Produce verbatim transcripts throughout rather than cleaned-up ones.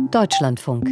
Deutschlandfunk.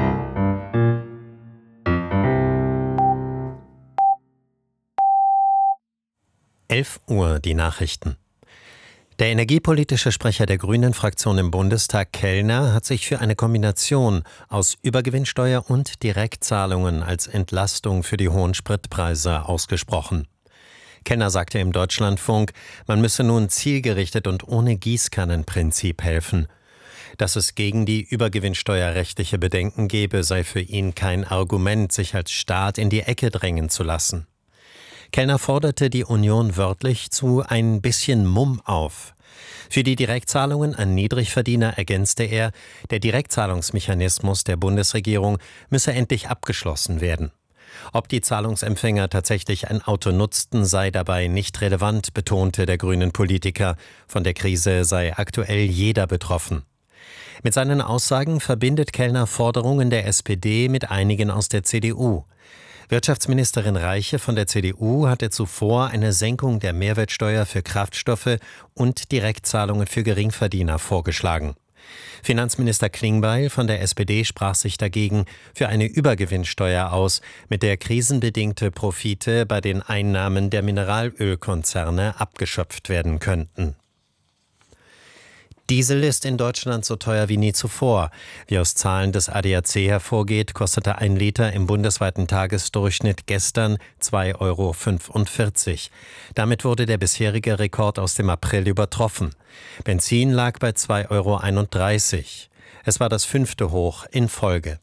elf Uhr die Nachrichten. Der energiepolitische Sprecher der Grünen-Fraktion im Bundestag, Kellner, hat sich für eine Kombination aus Übergewinnsteuer und Direktzahlungen als Entlastung für die hohen Spritpreise ausgesprochen. Kellner sagte im Deutschlandfunk, man müsse nun zielgerichtet und ohne Gießkannenprinzip helfen. Dass es gegen die Übergewinnsteuer rechtliche Bedenken gebe, sei für ihn kein Argument, sich als Staat in die Ecke drängen zu lassen. Kellner forderte die Union wörtlich zu ein bisschen Mumm auf. Für die Direktzahlungen an Niedrigverdiener ergänzte er, der Direktzahlungsmechanismus der Bundesregierung müsse endlich abgeschlossen werden. Ob die Zahlungsempfänger tatsächlich ein Auto nutzten, sei dabei nicht relevant, betonte der Grünen-Politiker. Von der Krise sei aktuell jeder betroffen. Mit seinen Aussagen verbindet Kellner Forderungen der S P D mit einigen aus der C D U. Wirtschaftsministerin Reiche von der C D U hatte zuvor eine Senkung der Mehrwertsteuer für Kraftstoffe und Direktzahlungen für Geringverdiener vorgeschlagen. Finanzminister Klingbeil von der S P D sprach sich dagegen für eine Übergewinnsteuer aus, mit der krisenbedingte Profite bei den Einnahmen der Mineralölkonzerne abgeschöpft werden könnten. Diesel ist in Deutschland so teuer wie nie zuvor. Wie aus Zahlen des A D A C hervorgeht, kostete ein Liter im bundesweiten Tagesdurchschnitt gestern zwei Euro fünfundvierzig. Damit wurde der bisherige Rekord aus dem April übertroffen. Benzin lag bei zwei Euro einunddreißig. Es war das fünfte Hoch in Folge.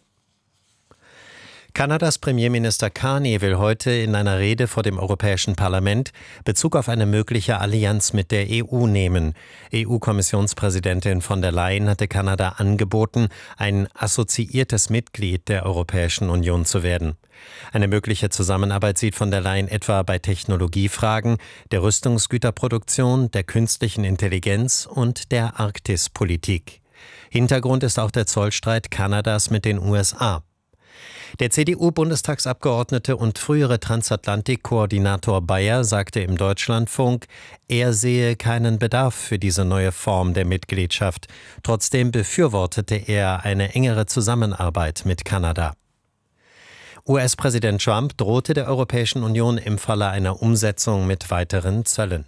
Kanadas Premierminister Carney will heute in einer Rede vor dem Europäischen Parlament Bezug auf eine mögliche Allianz mit der E U nehmen. E U-Kommissionspräsidentin von der Leyen hatte Kanada angeboten, ein assoziiertes Mitglied der Europäischen Union zu werden. Eine mögliche Zusammenarbeit sieht von der Leyen etwa bei Technologiefragen, der Rüstungsgüterproduktion, der künstlichen Intelligenz und der Arktispolitik. Hintergrund ist auch der Zollstreit Kanadas mit den U S A. Der C D U-Bundestagsabgeordnete und frühere Transatlantik-Koordinator Bayer sagte im Deutschlandfunk, er sehe keinen Bedarf für diese neue Form der Mitgliedschaft. Trotzdem befürwortete er eine engere Zusammenarbeit mit Kanada. U S-Präsident Trump drohte der Europäischen Union im Falle einer Umsetzung mit weiteren Zöllen.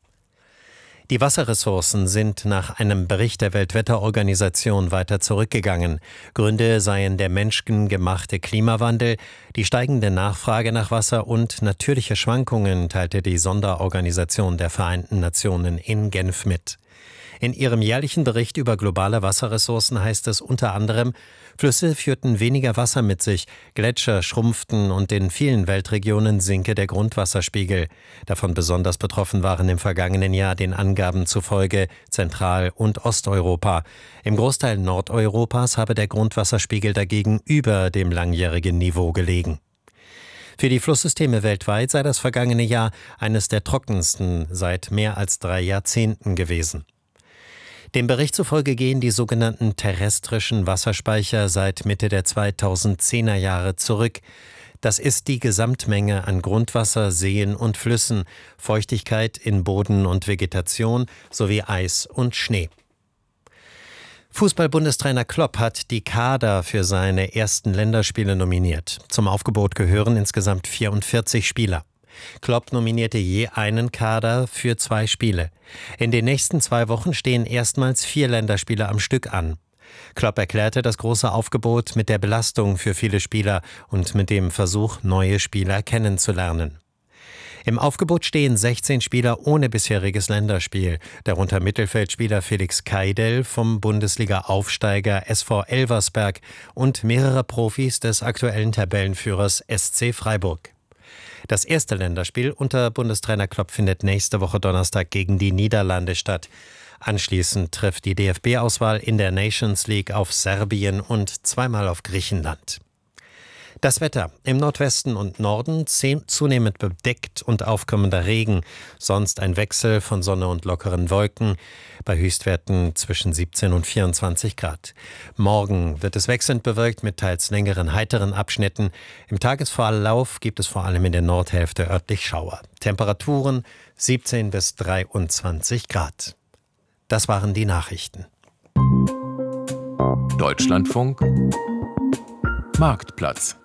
Die Wasserressourcen sind nach einem Bericht der Weltwetterorganisation weiter zurückgegangen. Gründe seien der menschengemachte Klimawandel, die steigende Nachfrage nach Wasser und natürliche Schwankungen, teilte die Sonderorganisation der Vereinten Nationen in Genf mit. In ihrem jährlichen Bericht über globale Wasserressourcen heißt es unter anderem, Flüsse führten weniger Wasser mit sich, Gletscher schrumpften und in vielen Weltregionen sinke der Grundwasserspiegel. Davon besonders betroffen waren im vergangenen Jahr den Angaben zufolge Zentral- und Osteuropa. Im Großteil Nordeuropas habe der Grundwasserspiegel dagegen über dem langjährigen Niveau gelegen. Für die Flusssysteme weltweit sei das vergangene Jahr eines der trockensten seit mehr als drei Jahrzehnten gewesen. Dem Bericht zufolge gehen die sogenannten terrestrischen Wasserspeicher seit Mitte der zweitausendzehner Jahre zurück. Das ist die Gesamtmenge an Grundwasser, Seen und Flüssen, Feuchtigkeit in Boden und Vegetation sowie Eis und Schnee. Fußball-Bundestrainer Klopp hat die Kader für seine ersten Länderspiele nominiert. Zum Aufgebot gehören insgesamt vierundvierzig Spieler. Klopp nominierte je einen Kader für zwei Spiele. In den nächsten zwei Wochen stehen erstmals vier Länderspiele am Stück an. Klopp erklärte das große Aufgebot mit der Belastung für viele Spieler und mit dem Versuch, neue Spieler kennenzulernen. Im Aufgebot stehen sechzehn Spieler ohne bisheriges Länderspiel, darunter Mittelfeldspieler Felix Keidel vom Bundesliga-Aufsteiger S V Elversberg und mehrere Profis des aktuellen Tabellenführers S C Freiburg. Das erste Länderspiel unter Bundestrainer Klopp findet nächste Woche Donnerstag gegen die Niederlande statt. Anschließend trifft die D F B-Auswahl in der Nations League auf Serbien und zweimal auf Griechenland. Das Wetter: Im Nordwesten und Norden zunehmend bedeckt und aufkommender Regen, sonst ein Wechsel von Sonne und lockeren Wolken, bei Höchstwerten zwischen siebzehn und vierundzwanzig Grad. Morgen wird es wechselnd bewölkt mit teils längeren, heiteren Abschnitten. Im Tagesverlauf gibt es vor allem in der Nordhälfte örtlich Schauer. Temperaturen siebzehn bis dreiundzwanzig Grad. Das waren die Nachrichten. Deutschlandfunk Marktplatz.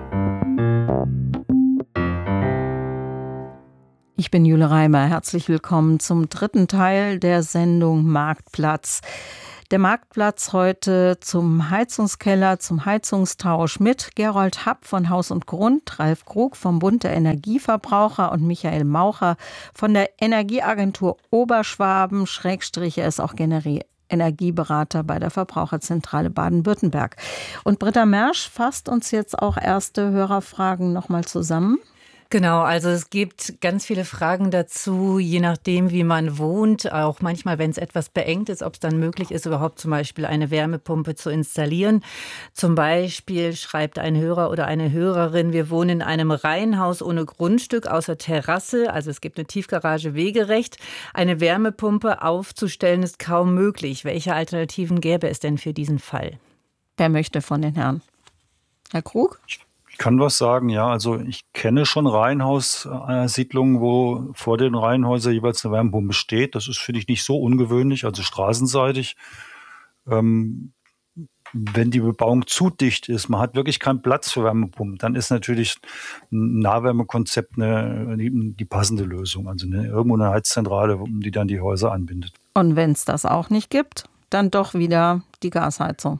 Ich bin Jule Reimer. Herzlich willkommen zum dritten Teil der Sendung Marktplatz. Der Marktplatz heute zum Heizungskeller, zum Heizungstausch mit Gerold Happ von Haus und Grund, Ralf Krug vom Bund der Energieverbraucher und Michael Maucher von der Energieagentur Oberschwaben, Schrägstrich, er ist auch Generi- Energieberater bei der Verbraucherzentrale Baden-Württemberg. Und Britta Mersch fasst uns jetzt auch erste Hörerfragen nochmal zusammen. Genau, also es gibt ganz viele Fragen dazu, je nachdem, wie man wohnt. Auch manchmal, wenn es etwas beengt ist, ob es dann möglich ist, überhaupt zum Beispiel eine Wärmepumpe zu installieren. Zum Beispiel schreibt ein Hörer oder eine Hörerin, wir wohnen in einem Reihenhaus ohne Grundstück außer Terrasse. Also es gibt eine Tiefgarage wegerecht. Eine Wärmepumpe aufzustellen ist kaum möglich. Welche Alternativen gäbe es denn für diesen Fall? Wer möchte von den Herren? Herr Krug? Ich kann was sagen, ja. Also ich kenne schon Reihenhaussiedlungen, wo vor den Reihenhäusern jeweils eine Wärmepumpe steht. Das ist, finde ich, nicht so ungewöhnlich, also straßenseitig. Ähm, wenn die Bebauung zu dicht ist, man hat wirklich keinen Platz für Wärmepumpen, dann ist natürlich ein Nahwärmekonzept eine, die, die passende Lösung. Also eine, irgendwo eine Heizzentrale, die dann die Häuser anbindet. Und wenn es das auch nicht gibt, dann doch wieder die Gasheizung.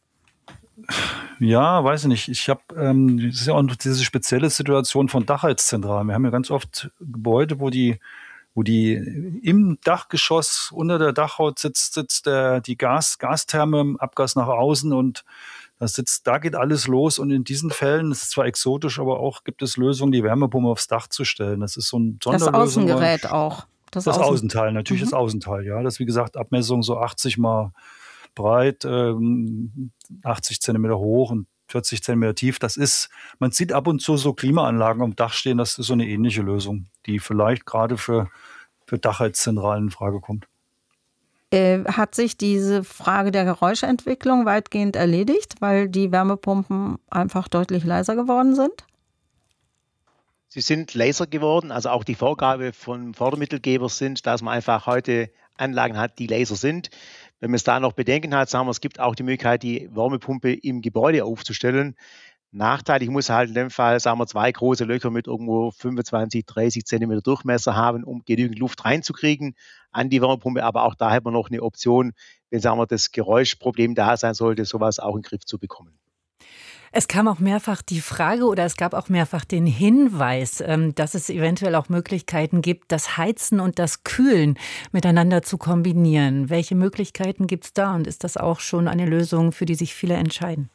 Ja, weiß ich nicht. Ich habe, ähm, das ist ja auch diese spezielle Situation von Dachheizzentralen. Wir haben ja ganz oft Gebäude, wo die, wo die im Dachgeschoss unter der Dachhaut sitzt, sitzt der, die Gas, Gastherme, Abgas nach außen und das sitzt, da geht alles los. Und in diesen Fällen, das ist zwar exotisch, aber auch gibt es Lösungen, die Wärmepumpe aufs Dach zu stellen. Das ist so ein Sonderlösung. Das Außengerät auch. Das, das Außen- Außenteil, natürlich mhm. das Außenteil, ja. Das ist, wie gesagt, Abmessung so achtzig mal breit, ähm, achtzig Zentimeter hoch und vierzig Zentimeter tief. Das ist, man sieht ab und zu so Klimaanlagen am Dach stehen, das ist so eine ähnliche Lösung, die vielleicht gerade für, für Dachheizzentralen in Frage kommt. Äh, hat sich diese Frage der Geräuschentwicklung weitgehend erledigt, weil die Wärmepumpen einfach deutlich leiser geworden sind? Sie sind leiser geworden, also auch die Vorgabe von Fördermittelgebers sind, dass man einfach heute Anlagen hat, die leiser sind. Wenn man es da noch Bedenken hat, sagen wir, es gibt auch die Möglichkeit, die Wärmepumpe im Gebäude aufzustellen. Nachteil, ich muss halt in dem Fall, sagen wir, zwei große Löcher mit irgendwo fünfundzwanzig, dreißig Zentimeter Durchmesser haben, um genügend Luft reinzukriegen an die Wärmepumpe. Aber auch da hat man noch eine Option, wenn, sagen wir, das Geräuschproblem da sein sollte, sowas auch in den Griff zu bekommen. Es kam auch mehrfach die Frage oder es gab auch mehrfach den Hinweis, dass es eventuell auch Möglichkeiten gibt, das Heizen und das Kühlen miteinander zu kombinieren. Welche Möglichkeiten gibt es da und ist das auch schon eine Lösung, für die sich viele entscheiden?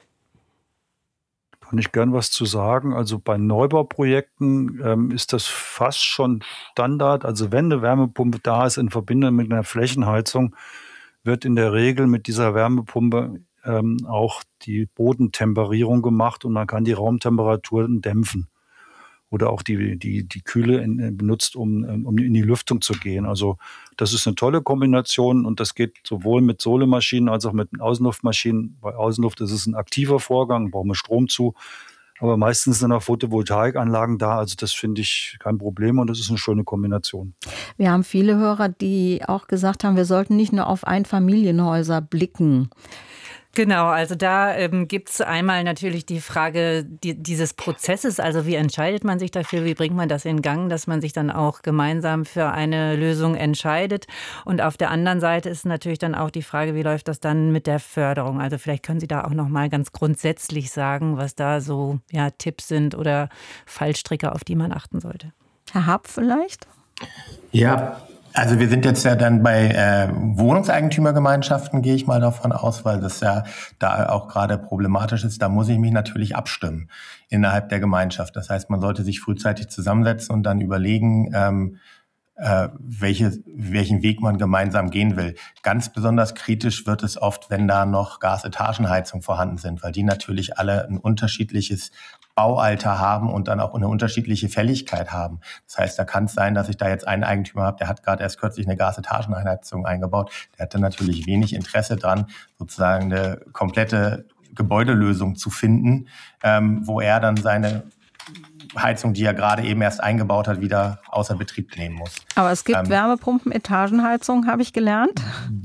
Kann ich gern was zu sagen. Also bei Neubauprojekten ähm, ist das fast schon Standard. Also wenn eine Wärmepumpe da ist in Verbindung mit einer Flächenheizung, wird in der Regel mit dieser Wärmepumpe ähm, auch die Bodentemperierung gemacht und man kann die Raumtemperaturen dämpfen. Oder auch die, die, die Kühle in, benutzt, um, um in die Lüftung zu gehen. Also das ist eine tolle Kombination und das geht sowohl mit Solemaschinen als auch mit Außenluftmaschinen. Bei Außenluft ist es ein aktiver Vorgang, brauchen wir Strom zu. Aber meistens sind auch Photovoltaikanlagen da. Also das finde ich kein Problem und das ist eine schöne Kombination. Wir haben viele Hörer, die auch gesagt haben, wir sollten nicht nur auf Einfamilienhäuser blicken. Genau, also da ähm, gibt es einmal natürlich die Frage die, dieses Prozesses, also wie entscheidet man sich dafür, wie bringt man das in Gang, dass man sich dann auch gemeinsam für eine Lösung entscheidet. Und auf der anderen Seite ist natürlich dann auch die Frage, wie läuft das dann mit der Förderung? Also vielleicht können Sie da auch noch mal ganz grundsätzlich sagen, was da so ja, Tipps sind oder Fallstricke, auf die man achten sollte. Herr Happ vielleicht? Ja, also wir sind jetzt ja dann bei äh, Wohnungseigentümergemeinschaften, gehe ich mal davon aus, weil das ja da auch gerade problematisch ist. Da muss ich mich natürlich abstimmen innerhalb der Gemeinschaft. Das heißt, man sollte sich frühzeitig zusammensetzen und dann überlegen, ähm, äh, welche, welchen Weg man gemeinsam gehen will. Ganz besonders kritisch wird es oft, wenn da noch Gasetagenheizungen vorhanden sind, weil die natürlich alle ein unterschiedliches Baualter haben und dann auch eine unterschiedliche Fälligkeit haben. Das heißt, da kann es sein, dass ich da jetzt einen Eigentümer habe, der hat gerade erst kürzlich eine Gasetagenheizung eingebaut. Der hat dann natürlich wenig Interesse dran, sozusagen eine komplette Gebäudelösung zu finden, ähm, wo er dann seine Heizung, die er gerade eben erst eingebaut hat, wieder außer Betrieb nehmen muss. Aber es gibt ähm, Wärmepumpen, Etagenheizung, habe ich gelernt.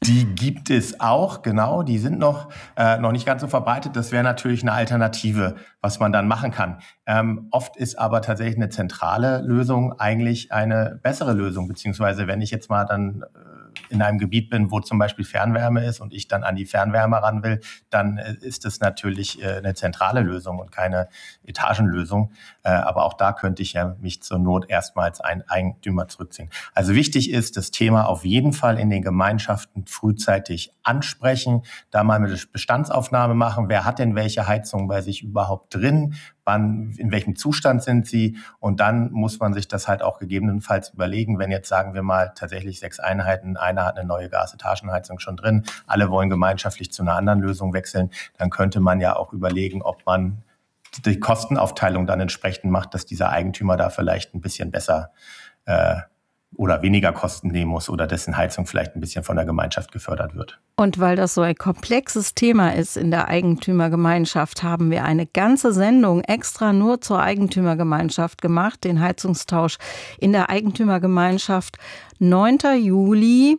Die gibt es auch, genau. Die sind noch, äh, noch nicht ganz so verbreitet. Das wäre natürlich eine Alternative, was man dann machen kann. Ähm, oft ist aber tatsächlich eine zentrale Lösung eigentlich eine bessere Lösung. Beziehungsweise wenn ich jetzt mal dann äh, in einem Gebiet bin, wo zum Beispiel Fernwärme ist und ich dann an die Fernwärme ran will, dann äh, ist das natürlich äh, eine zentrale Lösung und keine Etagenlösung. Äh, aber auch da könnte ich ja mich zur Not erstmal als ein Eigentümer zurückziehen. Also wichtig ist, das Thema auf jeden Fall in den Gemeinschaften frühzeitig ansprechen, da mal eine Bestandsaufnahme machen. Wer hat denn welche Heizung bei sich überhaupt drin? Wann, in welchem Zustand sind sie? Und dann muss man sich das halt auch gegebenenfalls überlegen, wenn jetzt, sagen wir mal, tatsächlich sechs Einheiten, einer hat eine neue Gasetagenheizung schon drin, alle wollen gemeinschaftlich zu einer anderen Lösung wechseln, dann könnte man ja auch überlegen, ob man die Kostenaufteilung dann entsprechend macht, dass dieser Eigentümer da vielleicht ein bisschen besser äh, oder weniger Kosten nehmen muss oder dessen Heizung vielleicht ein bisschen von der Gemeinschaft gefördert wird. Und weil das so ein komplexes Thema ist in der Eigentümergemeinschaft, haben wir eine ganze Sendung extra nur zur Eigentümergemeinschaft gemacht, den Heizungstausch in der Eigentümergemeinschaft. neunter Juli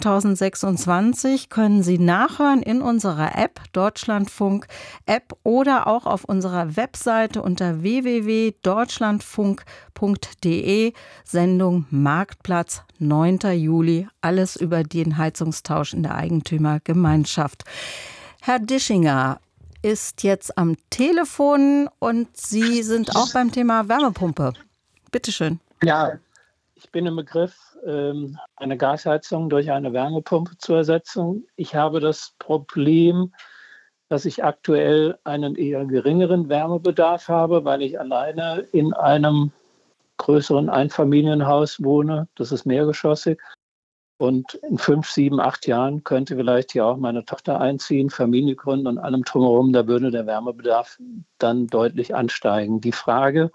zweitausendsechsundzwanzig können Sie nachhören in unserer App, Deutschlandfunk-App, oder auch auf unserer Webseite unter w w w punkt deutschlandfunk punkt d e, Sendung Marktplatz, neunter Juli, alles über den Heizungstausch in der Eigentümergemeinschaft. Herr Dischinger ist jetzt am Telefon und Sie sind auch beim Thema Wärmepumpe. Bitte schön. Ja, ich bin im Begriff, eine Gasheizung durch eine Wärmepumpe zu ersetzen. Ich habe das Problem, dass ich aktuell einen eher geringeren Wärmebedarf habe, weil ich alleine in einem größeren Einfamilienhaus wohne. Das ist mehrgeschossig. Und in fünf, sieben, acht Jahren könnte vielleicht hier auch meine Tochter einziehen, Familie gründen und allem drumherum. Da würde der Wärmebedarf dann deutlich ansteigen. Die Frage,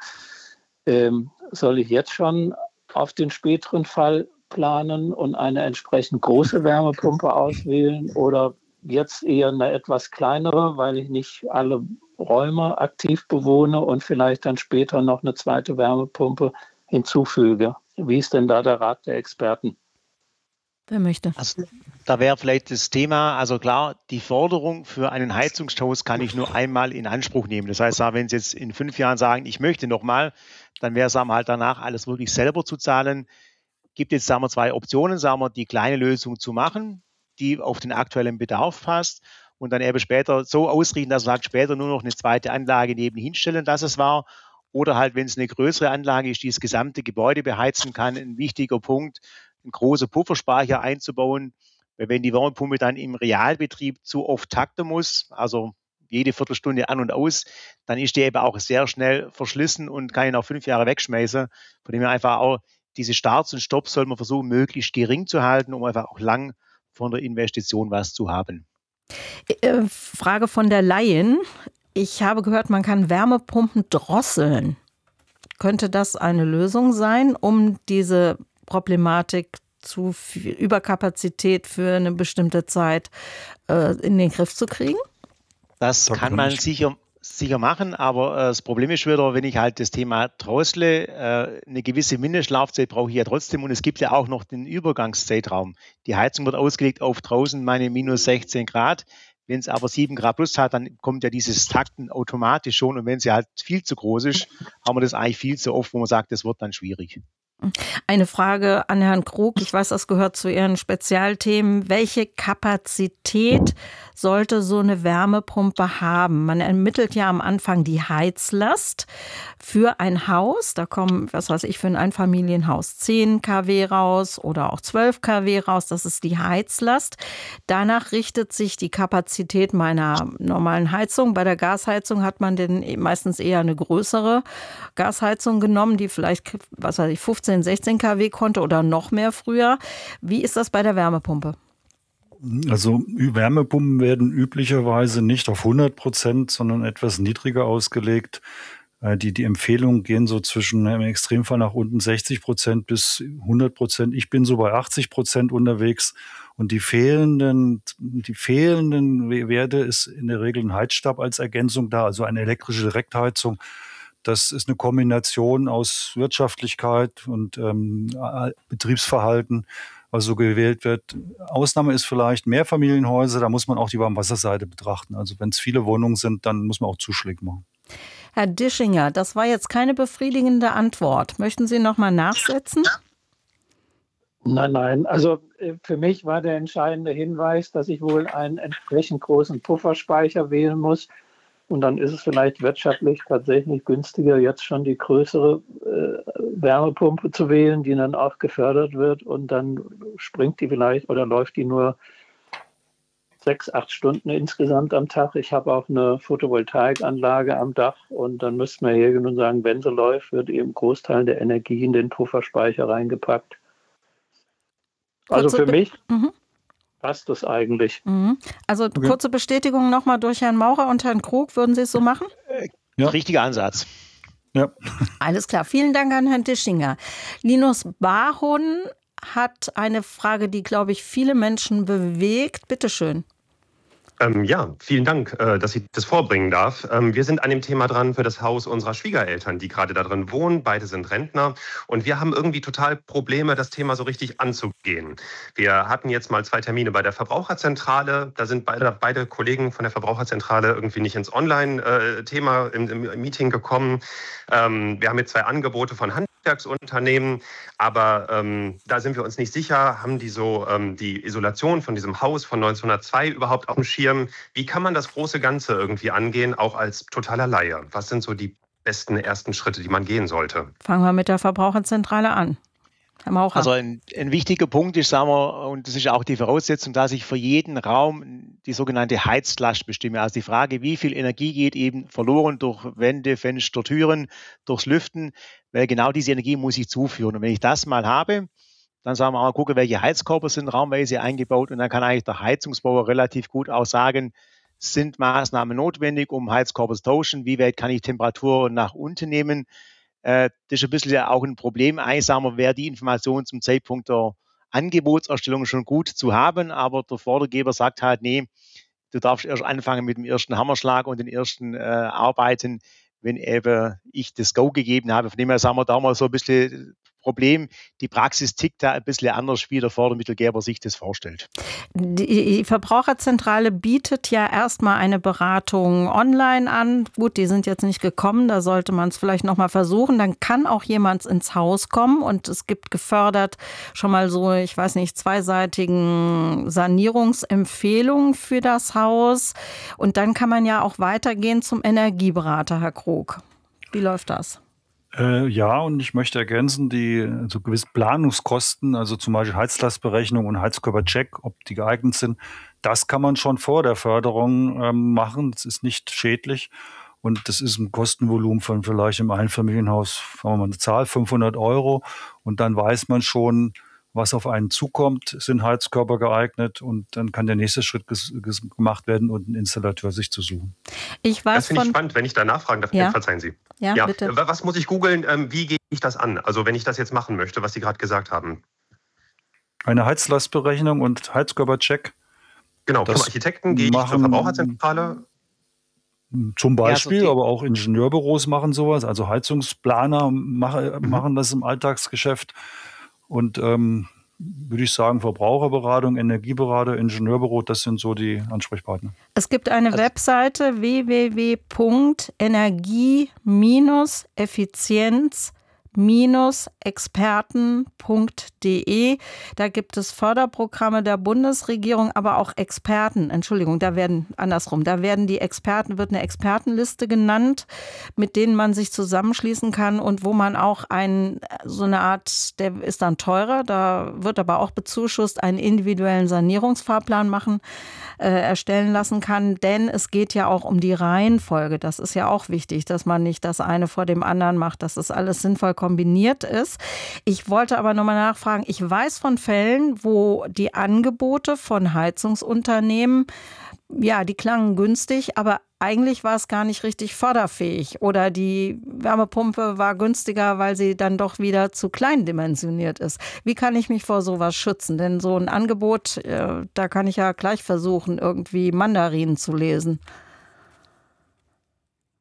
ähm, soll ich jetzt schon auf den späteren Fall planen und eine entsprechend große Wärmepumpe auswählen oder jetzt eher eine etwas kleinere, weil ich nicht alle Räume aktiv bewohne und vielleicht dann später noch eine zweite Wärmepumpe hinzufüge. Wie ist denn da der Rat der Experten? Wer möchte? Also, da wäre vielleicht das Thema, also klar, die Forderung für einen Heizungstausch kann ich nur einmal in Anspruch nehmen. Das heißt, wenn Sie jetzt in fünf Jahren sagen, ich möchte nochmal, dann wäre es halt danach alles wirklich selber zu zahlen. Gibt jetzt, sagen wir, zwei Optionen, sagen wir, die kleine Lösung zu machen, die auf den aktuellen Bedarf passt und dann eben später so ausrichten, dass man sagt, später nur noch eine zweite Anlage nebenhin stellen, dass es war. Oder halt, wenn es eine größere Anlage ist, die das gesamte Gebäude beheizen kann, ein wichtiger Punkt, einen großen Pufferspeicher einzubauen, weil wenn die Wärmepumpe dann im Realbetrieb zu oft takten muss, also jede Viertelstunde an und aus, dann ist die eben auch sehr schnell verschlissen und kann ihn auch fünf Jahre wegschmeißen. Von dem her einfach auch diese Starts und Stops soll man versuchen, möglichst gering zu halten, um einfach auch lang von der Investition was zu haben. Frage von der Laien. Ich habe gehört, man kann Wärmepumpen drosseln. Könnte das eine Lösung sein, um diese Problematik zu Überkapazität für eine bestimmte Zeit äh, in den Griff zu kriegen? Das kann man sicher, sicher machen, aber äh, das Problem ist wieder, wenn ich halt das Thema drossle, äh, eine gewisse Mindestlaufzeit brauche ich ja trotzdem und es gibt ja auch noch den Übergangszeitraum. Die Heizung wird ausgelegt auf draußen meine minus sechzehn Grad. Wenn es aber sieben Grad plus hat, dann kommt ja dieses Takten automatisch schon und wenn sie halt viel zu groß ist, haben wir das eigentlich viel zu oft, wo man sagt, das wird dann schwierig. Eine Frage an Herrn Krug. Ich weiß, das gehört zu Ihren Spezialthemen. Welche Kapazität sollte so eine Wärmepumpe haben? Man ermittelt ja am Anfang die Heizlast für ein Haus. Da kommen, was weiß ich, für ein Einfamilienhaus zehn Kilowatt raus oder auch zwölf Kilowatt raus. Das ist die Heizlast. Danach richtet sich die Kapazität meiner normalen Heizung. Bei der Gasheizung hat man denn meistens eher eine größere Gasheizung genommen, die vielleicht, was weiß ich, fünfzehn, sechzehn Kilowatt konnte oder noch mehr früher. Wie ist das bei der Wärmepumpe? Also Wärmepumpen werden üblicherweise nicht auf hundert Prozent, sondern etwas niedriger ausgelegt. Die, die Empfehlungen gehen so zwischen im Extremfall nach unten sechzig Prozent bis hundert Prozent. Ich bin so bei achtzig Prozent unterwegs. Und die fehlenden, die fehlenden Werte ist in der Regel ein Heizstab als Ergänzung da, also eine elektrische Direktheizung. Das ist eine Kombination aus Wirtschaftlichkeit und ähm, Betriebsverhalten. was so gewählt wird. Ausnahme ist vielleicht Mehrfamilienhäuser, da muss man auch die Warmwasserseite betrachten. Also wenn es viele Wohnungen sind, dann muss man auch Zuschläge machen. Herr Dischinger, das war jetzt keine befriedigende Antwort. Möchten Sie noch mal nachsetzen? Nein, nein. Also für mich war der entscheidende Hinweis, dass ich wohl einen entsprechend großen Pufferspeicher wählen muss. Und dann ist es vielleicht wirtschaftlich tatsächlich günstiger, jetzt schon die größere äh, Wärmepumpe zu wählen, die dann auch gefördert wird. Und dann springt die vielleicht oder läuft die nur sechs, acht Stunden insgesamt am Tag. Ich habe auch eine Photovoltaikanlage am Dach. Und dann müssten wir hergehen und sagen, wenn sie läuft, wird eben ein Großteil der Energie in den Pufferspeicher reingepackt. Also für mich mhm. passt das eigentlich. Mhm. Also okay. Kurze Bestätigung nochmal durch Herrn Maurer und Herrn Krug. Würden Sie es so machen? Ja. Richtiger Ansatz. Ja. Alles klar. Vielen Dank an Herrn Dischinger. Linus Barhun hat eine Frage, die, glaube ich, viele Menschen bewegt. Bitte schön. Ähm, ja, vielen Dank, äh, dass ich das vorbringen darf. Ähm, wir sind an dem Thema dran für das Haus unserer Schwiegereltern, die gerade da drin wohnen. Beide sind Rentner und wir haben irgendwie total Probleme, das Thema so richtig anzugehen. Wir hatten jetzt mal zwei Termine bei der Verbraucherzentrale. Da sind beide, beide Kollegen von der Verbraucherzentrale irgendwie nicht ins Online-Thema im, im Meeting gekommen. Ähm, wir haben jetzt zwei Angebote von Handwerksunternehmen, aber ähm, da sind wir uns nicht sicher, haben die so ähm, die Isolation von diesem Haus von neunzehnhundertzwei überhaupt auf dem Schirm? Wie kann man das große Ganze irgendwie angehen, auch als totaler Laie? Was sind so die besten ersten Schritte, die man gehen sollte? Fangen wir mit der Verbraucherzentrale an. Herr Maurer. Also ein, ein wichtiger Punkt ist, sagen wir, und das ist auch die Voraussetzung, dass ich für jeden Raum die sogenannte Heizlast bestimme. Also die Frage, wie viel Energie geht eben verloren durch Wände, Fenster, Türen, durchs Lüften, weil genau diese Energie muss ich zuführen. Und wenn ich das mal habe, dann sagen wir mal gucken, welche Heizkörper sind raumweise eingebaut und dann kann eigentlich der Heizungsbauer relativ gut auch sagen, sind Maßnahmen notwendig, um Heizkörper zu tauschen, wie weit kann ich Temperatur nach unten nehmen. Äh, das ist ein bisschen auch ein Problem. Eigentlich sagen wir, wäre die Information zum Zeitpunkt der Angebotserstellung schon gut zu haben, aber der Vordergeber sagt halt, nee, du darfst erst anfangen mit dem ersten Hammerschlag und den ersten äh, Arbeiten, wenn eben ich das Go gegeben habe. Von dem her sagen wir da mal so ein bisschen Problem, die Praxis tickt da ein bisschen anders, wie der Fördermittelgeber sich das vorstellt. Die Verbraucherzentrale bietet ja erstmal eine Beratung online an. Gut, die sind jetzt nicht gekommen, da sollte man es vielleicht nochmal versuchen. Dann kann auch jemand ins Haus kommen und es gibt gefördert schon mal so, ich weiß nicht, zweiseitigen Sanierungsempfehlungen für das Haus. Und dann kann man ja auch weitergehen zum Energieberater, Herr Krug. Wie läuft das? Äh, ja, und ich möchte ergänzen, die so gewisse Planungskosten, also zum Beispiel Heizlastberechnung und Heizkörpercheck, ob die geeignet sind, das kann man schon vor der Förderung ähm, machen. Das ist nicht schädlich und das ist ein Kostenvolumen von vielleicht im Einfamilienhaus, sagen wir mal eine Zahl, fünfhundert Euro und dann weiß man schon, was auf einen zukommt, sind Heizkörper geeignet und dann kann der nächste Schritt ges- ges- gemacht werden und einen Installateur sich zu suchen. Ich weiß das finde ich von... spannend, wenn ich da nachfragen darf. Ja. Verzeihen Sie. Ja, ja, bitte. Was muss ich googeln? Ähm, wie gehe ich das an? Also wenn ich das jetzt machen möchte, was Sie gerade gesagt haben. Eine Heizlastberechnung und Heizkörpercheck. Genau, vom Architekten gehe ich zur Verbraucherzentrale. Zum Beispiel, ja, so aber auch Ingenieurbüros machen sowas. Also Heizungsplaner mach, mhm. machen das im Alltagsgeschäft. Und ähm, würde ich sagen, Verbraucherberatung, Energieberater, Ingenieurbüro, das sind so die Ansprechpartner. Es gibt eine also Webseite w w w punkt energie effizienz experten punkt de. Da gibt es Förderprogramme der Bundesregierung, aber auch Experten. Entschuldigung, da werden andersrum. Da werden die Experten, wird eine Expertenliste genannt, mit denen man sich zusammenschließen kann und wo man auch ein, so eine Art, der ist dann teurer, da wird aber auch bezuschusst, einen individuellen Sanierungsfahrplan machen, äh, erstellen lassen kann. Denn es geht ja auch um die Reihenfolge. Das ist ja auch wichtig, dass man nicht das eine vor dem anderen macht, dass das alles sinnvoll kombiniert ist. Ich wollte aber nochmal nachfragen, ich weiß von Fällen, wo die Angebote von Heizungsunternehmen, ja, die klangen günstig, aber eigentlich war es gar nicht richtig förderfähig oder die Wärmepumpe war günstiger, weil sie dann doch wieder zu klein dimensioniert ist. Wie kann ich mich vor sowas schützen? Denn so ein Angebot, äh, da kann ich ja gleich versuchen, irgendwie Mandarinen zu lesen.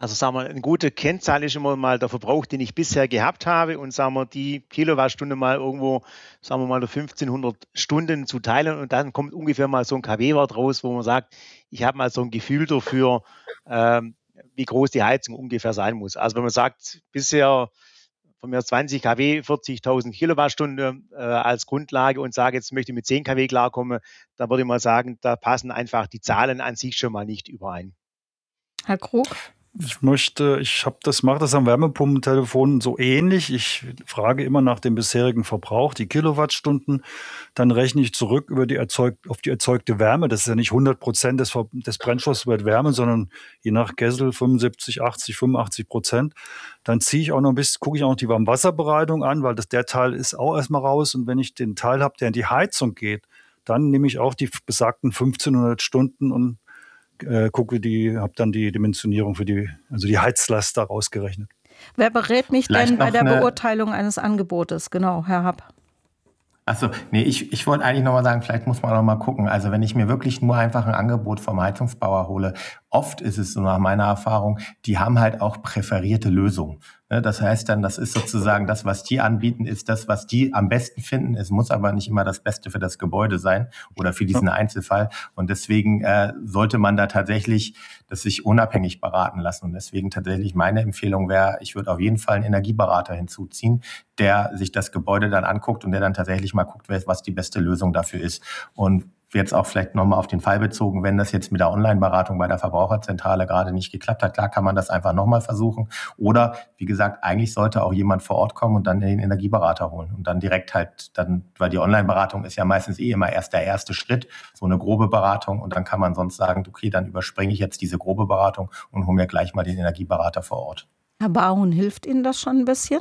Also sagen wir, eine gute Kennzahl ist immer mal der Verbrauch, den ich bisher gehabt habe und sagen wir, die Kilowattstunde mal irgendwo, sagen wir mal, fünfzehnhundert Stunden zu teilen und dann kommt ungefähr mal so ein KW-Wert raus, wo man sagt, ich habe mal so ein Gefühl dafür, ähm, wie groß die Heizung ungefähr sein muss. Also wenn man sagt, bisher von mir zwanzig Kilowatt, vierzigtausend Kilowattstunden äh, als Grundlage und sage, jetzt möchte ich mit zehn Kilowatt klarkommen, dann würde ich mal sagen, da passen einfach die Zahlen an sich schon mal nicht überein. Herr Krug? Ich möchte, ich habe das, mache das am Wärmepumpentelefon so ähnlich. Ich frage immer nach dem bisherigen Verbrauch, die Kilowattstunden. Dann rechne ich zurück über die erzeugt, auf die erzeugte Wärme. Das ist ja nicht hundert Prozent des, des Brennstoffs wird Wärme, sondern je nach Kessel fünfundsiebzig, achtzig, fünfundachtzig Prozent. Dann ziehe ich auch noch ein bisschen, gucke ich auch noch die Warmwasserbereitung an, weil das, der Teil ist auch erstmal raus. Und wenn ich den Teil habe, der in die Heizung geht, dann nehme ich auch die besagten fünfzehnhundert Stunden und Äh, gucke die, habe dann die Dimensionierung für die, also die Heizlast da rausgerechnet. Wer berät mich Vielleicht denn bei noch der eine- Beurteilung eines Angebotes? Genau, Herr Happ. Achso, nee, ich, ich wollte eigentlich nochmal sagen, vielleicht muss man noch mal gucken. Also wenn ich mir wirklich nur einfach ein Angebot vom Heizungsbauer hole, oft ist es so nach meiner Erfahrung, die haben halt auch präferierte Lösungen. Ne, das heißt dann, das ist sozusagen das, was die anbieten, ist das, was die am besten finden. Es muss aber nicht immer das Beste für das Gebäude sein oder für diesen Einzelfall. Und deswegen äh, sollte man da tatsächlich das sich unabhängig beraten lassen. Und deswegen tatsächlich meine Empfehlung wäre, ich würde auf jeden Fall einen Energieberater hinzuziehen, der sich das Gebäude dann anguckt und der dann tatsächlich mal guckt, was die beste Lösung dafür ist. Und jetzt auch vielleicht nochmal auf den Fall bezogen, wenn das jetzt mit der Online-Beratung bei der Verbraucherzentrale gerade nicht geklappt hat, klar kann man das einfach nochmal versuchen. Oder, wie gesagt, eigentlich sollte auch jemand vor Ort kommen und dann den Energieberater holen und dann direkt halt dann, weil die Online-Beratung ist ja meistens eh immer erst der erste Schritt, so eine grobe Beratung, und dann kann man sonst sagen, okay, dann überspringe ich jetzt diese grobe Beratung und hole mir gleich mal den Energieberater vor Ort. Herr Baun, hilft Ihnen das schon ein bisschen?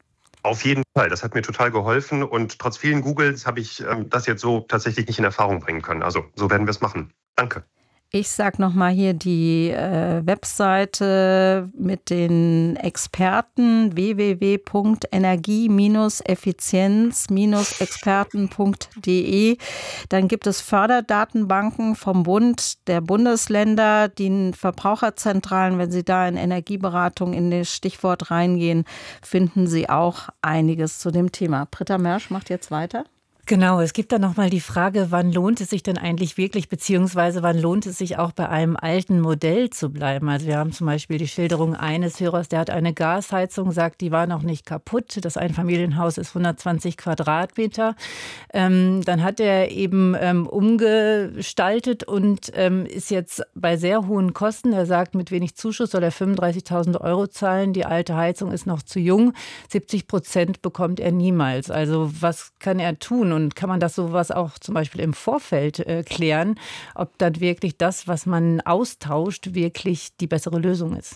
Auf jeden Fall, das hat mir total geholfen und trotz vielen Googles habe ich ähm, das jetzt so tatsächlich nicht in Erfahrung bringen können. Also so werden wir es machen. Danke. Ich sage nochmal hier die äh, Webseite mit den Experten w w w punkt energie effizienz experten punkt de. Dann gibt es Förderdatenbanken vom Bund, der Bundesländer, die Verbraucherzentralen. Wenn Sie da in Energieberatung in das Stichwort reingehen, finden Sie auch einiges zu dem Thema. Britta Mersch macht jetzt weiter. Genau, es gibt dann nochmal die Frage, wann lohnt es sich denn eigentlich wirklich, beziehungsweise wann lohnt es sich auch bei einem alten Modell zu bleiben? Also wir haben zum Beispiel die Schilderung eines Hörers, der hat eine Gasheizung, sagt, die war noch nicht kaputt. Das Einfamilienhaus ist hundertzwanzig Quadratmeter. Ähm, dann hat er eben ähm, umgestaltet und ähm, ist jetzt bei sehr hohen Kosten. Er sagt, mit wenig Zuschuss soll er fünfunddreißigtausend Euro zahlen. Die alte Heizung ist noch zu jung. siebzig Prozent bekommt er niemals. Also was kann er tun? Und kann man das sowas auch zum Beispiel im Vorfeld äh, klären, ob dann wirklich das, was man austauscht, wirklich die bessere Lösung ist?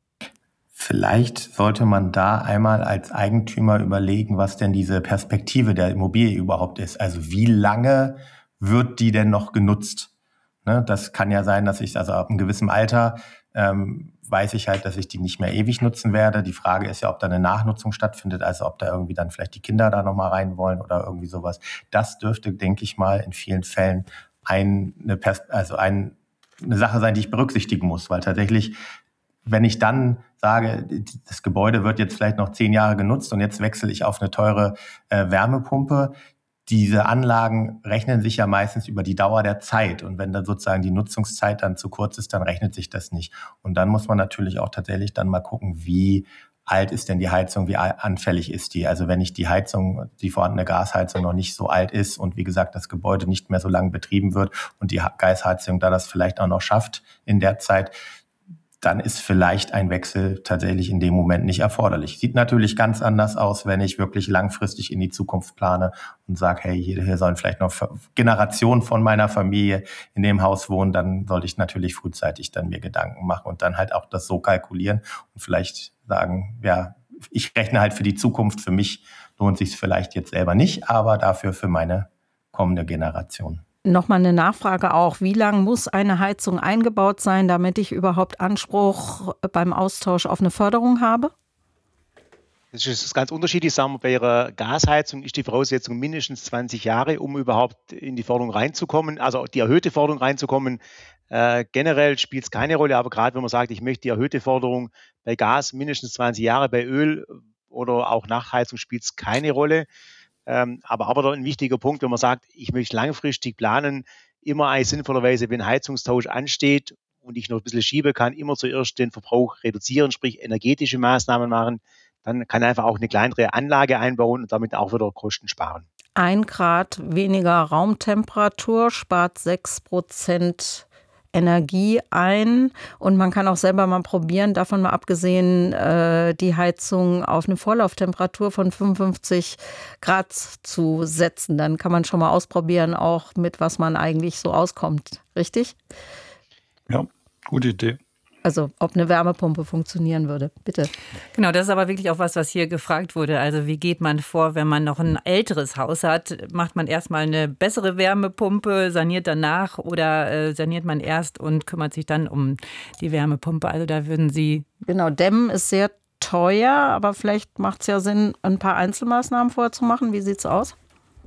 Vielleicht sollte man da einmal als Eigentümer überlegen, was denn diese Perspektive der Immobilie überhaupt ist. Also wie lange wird die denn noch genutzt? Ne, das kann ja sein, dass ich also ab einem gewissen Alter ähm, weiß ich halt, dass ich die nicht mehr ewig nutzen werde. Die Frage ist ja, ob da eine Nachnutzung stattfindet, also ob da irgendwie dann vielleicht die Kinder da nochmal rein wollen oder irgendwie sowas. Das dürfte, denke ich mal, in vielen Fällen ein, eine, Pers- also ein, eine Sache sein, die ich berücksichtigen muss, weil tatsächlich, wenn ich dann sage, das Gebäude wird jetzt vielleicht noch zehn Jahre genutzt und jetzt wechsle ich auf eine teure äh, Wärmepumpe, diese Anlagen rechnen sich ja meistens über die Dauer der Zeit. Und wenn dann sozusagen die Nutzungszeit dann zu kurz ist, dann rechnet sich das nicht. Und dann muss man natürlich auch tatsächlich dann mal gucken, wie alt ist denn die Heizung, wie anfällig ist die. Also wenn ich die Heizung, die vorhandene Gasheizung noch nicht so alt ist und wie gesagt, das Gebäude nicht mehr so lange betrieben wird und die Gasheizung da das vielleicht auch noch schafft in der Zeit, dann ist vielleicht ein Wechsel tatsächlich in dem Moment nicht erforderlich. Sieht natürlich ganz anders aus, wenn ich wirklich langfristig in die Zukunft plane und sage, hey, hier, hier sollen vielleicht noch Generationen von meiner Familie in dem Haus wohnen, dann sollte ich natürlich frühzeitig dann mir Gedanken machen und dann halt auch das so kalkulieren und vielleicht sagen, ja, ich rechne halt für die Zukunft, für mich lohnt sich es vielleicht jetzt selber nicht, aber dafür für meine kommende Generation. Nochmal eine Nachfrage auch. Wie lang muss eine Heizung eingebaut sein, damit ich überhaupt Anspruch beim Austausch auf eine Förderung habe? Das ist ganz unterschiedlich. Sagen wir, bei Ihrer Gasheizung ist die Voraussetzung mindestens zwanzig Jahre, um überhaupt in die Förderung reinzukommen, also die erhöhte Förderung reinzukommen. Äh, generell spielt es keine Rolle, aber gerade wenn man sagt, ich möchte die erhöhte Forderung bei Gas mindestens zwanzig Jahre, bei Öl oder auch Nachheizung spielt es keine Rolle. Ähm, aber aber ein wichtiger Punkt, wenn man sagt, ich möchte langfristig planen, immer eigentlich sinnvollerweise, wenn Heizungstausch ansteht und ich noch ein bisschen schieben kann, immer zuerst den Verbrauch reduzieren, sprich energetische Maßnahmen machen. Dann kann einfach auch eine kleinere Anlage einbauen und damit auch wieder Kosten sparen. Ein Grad weniger Raumtemperatur spart sechs Prozent Energie ein und man kann auch selber mal probieren, davon mal abgesehen, äh, die Heizung auf eine Vorlauftemperatur von fünfundfünfzig Grad zu setzen. Dann kann man schon mal ausprobieren, auch mit was man eigentlich so auskommt. Richtig? Ja, gute Idee. Also ob eine Wärmepumpe funktionieren würde, bitte. Genau, das ist aber wirklich auch was, was hier gefragt wurde. Also wie geht man vor, wenn man noch ein älteres Haus hat? Macht man erstmal eine bessere Wärmepumpe, saniert danach oder äh, saniert man erst und kümmert sich dann um die Wärmepumpe? Also da würden Sie... Genau, dämmen ist sehr teuer, aber vielleicht macht es ja Sinn, ein paar Einzelmaßnahmen vorzumachen. Wie sieht es aus?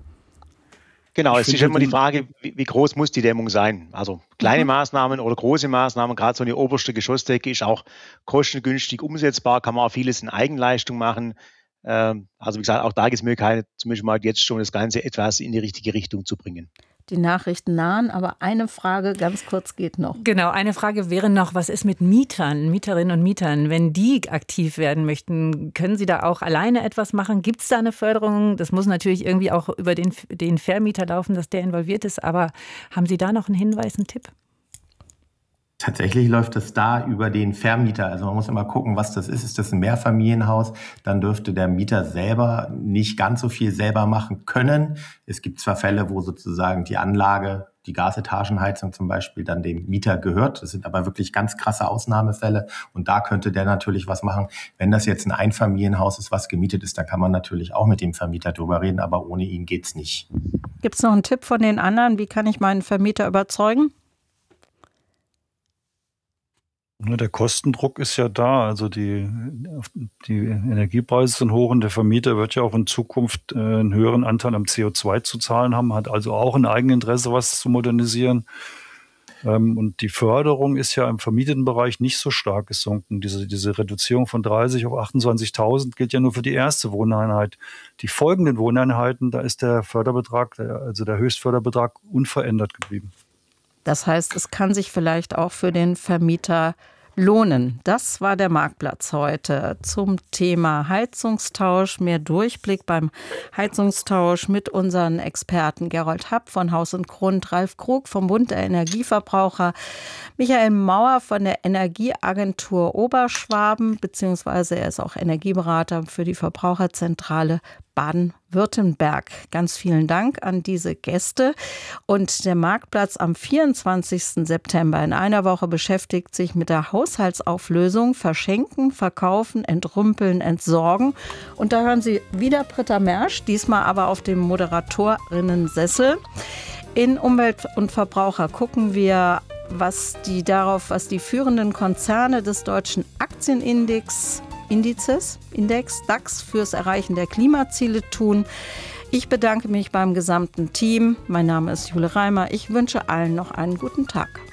Genau, es ist immer die Frage, wie, wie groß muss die Dämmung sein? Also kleine mhm. Maßnahmen oder große Maßnahmen, gerade so eine oberste Geschossdecke ist auch kostengünstig umsetzbar, kann man auch vieles in Eigenleistung machen. Ähm, also wie gesagt, auch da gibt es Möglichkeiten, zum Beispiel mal jetzt schon das Ganze etwas in die richtige Richtung zu bringen. Die Nachrichten nahen, aber eine Frage ganz kurz geht noch. Genau, eine Frage wäre noch, was ist mit Mietern, Mieterinnen und Mietern? Wenn die aktiv werden möchten, können sie da auch alleine etwas machen? Gibt es da eine Förderung? Das muss natürlich irgendwie auch über den, den Vermieter laufen, dass der involviert ist. Aber haben Sie da noch einen Hinweis, einen Tipp? Tatsächlich läuft es da über den Vermieter. Also man muss immer gucken, was das ist. Ist das ein Mehrfamilienhaus? Dann dürfte der Mieter selber nicht ganz so viel selber machen können. Es gibt zwar Fälle, wo sozusagen die Anlage, die Gasetagenheizung zum Beispiel, dann dem Mieter gehört. Das sind aber wirklich ganz krasse Ausnahmefälle. Und da könnte der natürlich was machen. Wenn das jetzt ein Einfamilienhaus ist, was gemietet ist, dann kann man natürlich auch mit dem Vermieter drüber reden. Aber ohne ihn geht's nicht. Gibt es noch einen Tipp von den anderen? Wie kann ich meinen Vermieter überzeugen? Der Kostendruck ist ja da, also die, die Energiepreise sind hoch und der Vermieter wird ja auch in Zukunft einen höheren Anteil am C O zwei zu zahlen haben, hat also auch ein Eigeninteresse, was zu modernisieren. Und die Förderung ist ja im vermieteten Bereich nicht so stark gesunken. Diese, diese Reduzierung von dreißig auf achtundzwanzigtausend gilt ja nur für die erste Wohneinheit. Die folgenden Wohneinheiten, da ist der Förderbetrag, also der Höchstförderbetrag unverändert geblieben. Das heißt, es kann sich vielleicht auch für den Vermieter lohnen. Das war der Marktplatz heute zum Thema Heizungstausch. Mehr Durchblick beim Heizungstausch mit unseren Experten Gerold Happ von Haus und Grund, Ralf Krug vom Bund der Energieverbraucher, Michael Mauer von der Energieagentur Oberschwaben, beziehungsweise er ist auch Energieberater für die Verbraucherzentrale Baden-Württemberg. Ganz vielen Dank an diese Gäste. Und der Marktplatz am vierundzwanzigsten September in einer Woche beschäftigt sich mit der Haushaltsauflösung, Verschenken, Verkaufen, Entrümpeln, Entsorgen. Und da hören Sie wieder Britta Mersch, diesmal aber auf dem Moderatorinnen-Sessel. In Umwelt und Verbraucher gucken wir, was die darauf, was die führenden Konzerne des deutschen Aktienindex Indizes, Index, DAX fürs Erreichen der Klimaziele tun. Ich bedanke mich beim gesamten Team. Mein Name ist Jule Reimer. Ich wünsche allen noch einen guten Tag.